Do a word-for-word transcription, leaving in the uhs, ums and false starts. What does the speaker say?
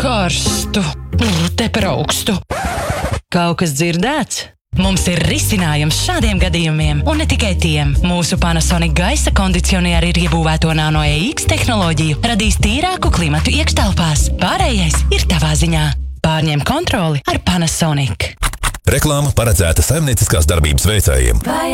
Karstu, te par augstu. Kaut kas dzirdēts? Mums ir risinājums šādiem gadījumiem, un ne tikai tiem. Mūsu Panasonic gaisa kondicionieri ar iebūvēto Nano E X tehnoloģiju radīs tīrāku klimatu iekštelpās. Pārējais ir tavā ziņā. Pārņem kontroli ar Panasonic. Reklāma paredzēta saimnieciskās darbības veicējiem.